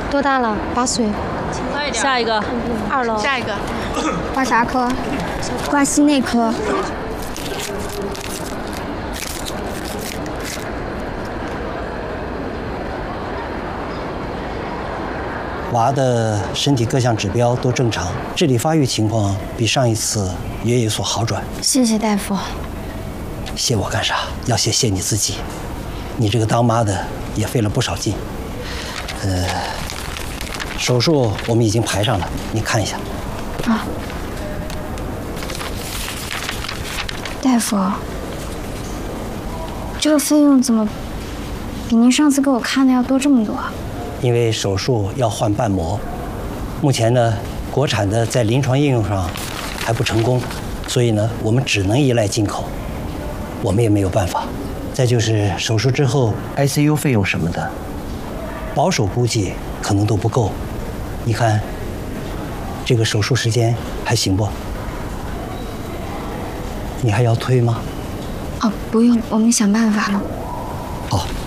多大了？8岁。 下一个 ，2楼。 下一个， 挂啥科？挂心内科。 娃的身体各项指标都正常，智力发育情况比上一次也有所好转。 谢谢大夫。 谢我干啥？要谢你自己。你这个当妈的也费了不少劲。手术我们已经排上了，你看一下。 啊。大夫，这个费用怎么比您上次给我看的要多这么多？ 因为手术要换瓣膜，目前呢，国产的在临床应用上还不成功，所以呢，我们只能依赖进口，我们也没有办法。再就是手术之后 ICU 费用什么的，保守估计可能都不够。你看，这个手术时间还行不？你还要推吗？ 哦，不用，我们想办法了。 好。